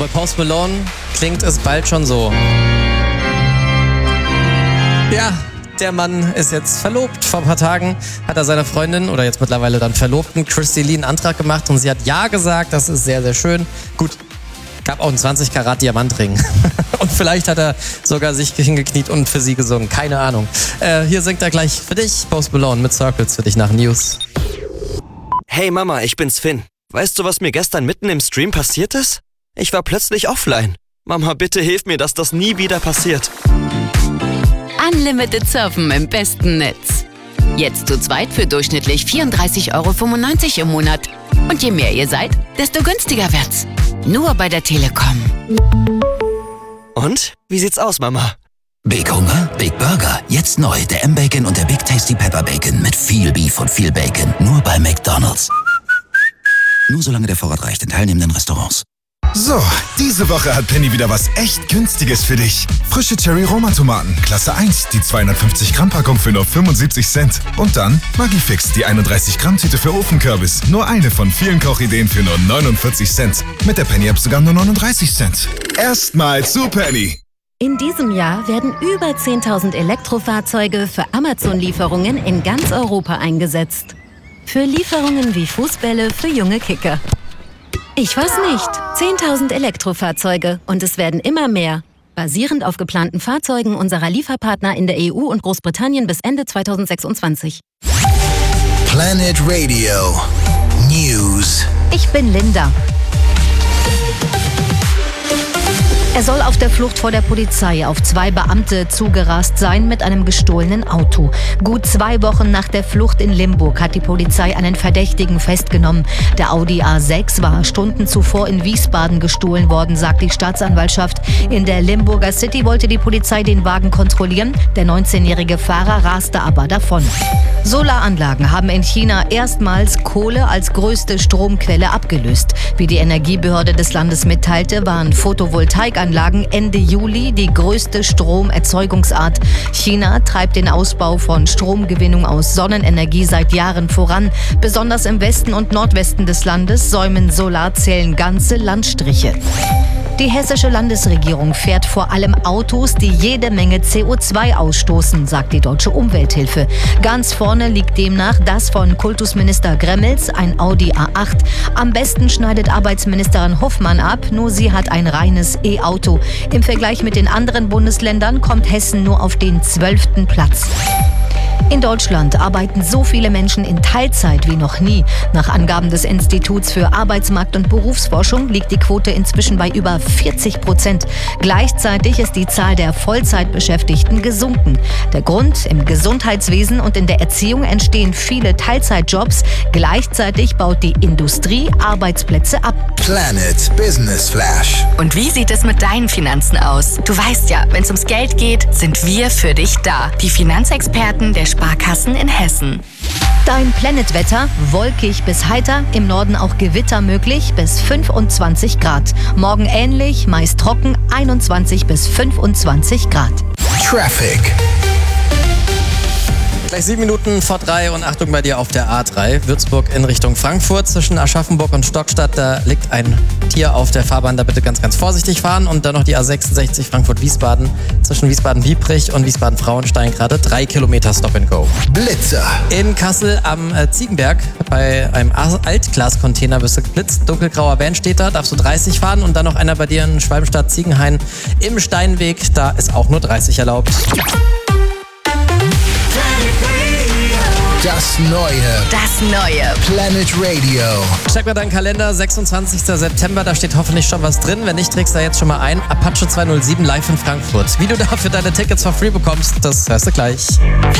bei Post Malone klingt es bald schon so. Ja, der Mann ist jetzt verlobt. Vor ein paar Tagen hat er seiner Freundin oder jetzt mittlerweile dann Verlobten Christy Lee einen Antrag gemacht und sie hat ja gesagt. Das ist sehr, sehr schön. Gut, gab auch einen 20 Karat Diamantring. Und vielleicht hat er sogar sich hingekniet und für sie gesungen. Keine Ahnung. Hier singt er gleich für dich Post Malone mit Circles für dich nach News. Hey Mama, ich bin's Finn. Weißt du, was mir gestern mitten im Stream passiert ist? Ich war plötzlich offline. Mama, bitte hilf mir, dass das nie wieder passiert. Unlimited Surfen im besten Netz. Jetzt zu zweit für durchschnittlich 34,95 € im Monat. Und je mehr ihr seid, desto günstiger wird's. Nur bei der Telekom. Und? Wie sieht's aus, Mama? Big Hunger, Big Burger. Jetzt neu, der M-Bacon und der Big Tasty Pepper Bacon mit viel Beef und viel Bacon. Nur bei McDonald's. Nur solange der Vorrat reicht in teilnehmenden Restaurants. So, diese Woche hat Penny wieder was echt Günstiges für dich. Frische Cherry-Roma-Tomaten, Klasse 1, die 250-Gramm-Packung für nur 75 Cent. Und dann Maggi-Fix, die 31-Gramm-Tüte für Ofenkürbis. Nur eine von vielen Kochideen für nur 49 Cent. Mit der Penny-App sogar nur 39 Cent. Erstmal zu Penny. In diesem Jahr werden über 10.000 Elektrofahrzeuge für Amazon-Lieferungen in ganz Europa eingesetzt. Für Lieferungen wie Fußbälle für junge Kicker. Ich weiß nicht. 10.000 Elektrofahrzeuge und es werden immer mehr. Basierend auf geplanten Fahrzeugen unserer Lieferpartner in der EU und Großbritannien bis Ende 2026. Planet Radio News. Ich bin Linda. Er soll auf der Flucht vor der Polizei auf 2 Beamte zugerast sein mit einem gestohlenen Auto. Gut 2 Wochen nach der Flucht in Limburg hat die Polizei einen Verdächtigen festgenommen. Der Audi A6 war Stunden zuvor in Wiesbaden gestohlen worden, sagt die Staatsanwaltschaft. In der Limburger City wollte die Polizei den Wagen kontrollieren. Der 19-jährige Fahrer raste aber davon. Solaranlagen haben in China erstmals Kohle als größte Stromquelle abgelöst. Wie die Energiebehörde des Landes mitteilte, waren Photovoltaikanlagen Ende Juli die größte Stromerzeugungsart. China treibt den Ausbau von Stromgewinnung aus Sonnenenergie seit Jahren voran. Besonders im Westen und Nordwesten des Landes säumen Solarzellen ganze Landstriche. Die hessische Landesregierung fährt vor allem Autos, die jede Menge CO2 ausstoßen, sagt die Deutsche Umwelthilfe. Ganz vorne liegt demnach das von Kultusminister Gremmels, ein Audi A8. Am besten schneidet Arbeitsministerin Hoffmann ab, nur sie hat ein reines E-Auto. Im Vergleich mit den anderen Bundesländern kommt Hessen nur auf den 12. Platz. In Deutschland arbeiten so viele Menschen in Teilzeit wie noch nie. Nach Angaben des Instituts für Arbeitsmarkt- und Berufsforschung liegt die Quote inzwischen bei über 40%. Gleichzeitig ist die Zahl der Vollzeitbeschäftigten gesunken. Der Grund: im Gesundheitswesen und in der Erziehung entstehen viele Teilzeitjobs. Gleichzeitig baut die Industrie Arbeitsplätze ab. Planet Business Flash. Und wie sieht es mit deinen Finanzen aus? Du weißt ja, wenn es ums Geld geht, sind wir für dich da. Die Finanzexperten der Sparkassen in Hessen. Dein Planetwetter: wolkig bis heiter, im Norden auch Gewitter möglich, bis 25 Grad. Morgen ähnlich, meist trocken, 21 bis 25 Grad. Traffic. Gleich 7 Minuten vor 3 und Achtung bei dir auf der A3. Würzburg in Richtung Frankfurt zwischen Aschaffenburg und Stockstadt. Da liegt ein Tier auf der Fahrbahn. Da bitte ganz, ganz vorsichtig fahren. Und dann noch die A66 Frankfurt-Wiesbaden zwischen Wiesbaden-Biebrich und Wiesbaden-Frauenstein gerade 3 Kilometer Stop and Go. Blitzer. In Kassel am Ziegenberg bei einem Altglas-Container bist du geblitzt. Dunkelgrauer Van steht da, darfst du 30 fahren. Und dann noch einer bei dir in Schwalbenstadt-Ziegenhain im Steinweg. Da ist auch nur 30 erlaubt. Das neue Planet Radio. Check mal deinen Kalender, 26. September, da steht hoffentlich schon was drin. Wenn nicht, trägst du da jetzt schon mal ein. Apache 207 live in Frankfurt. Wie du dafür deine Tickets for free bekommst, das hörst du gleich.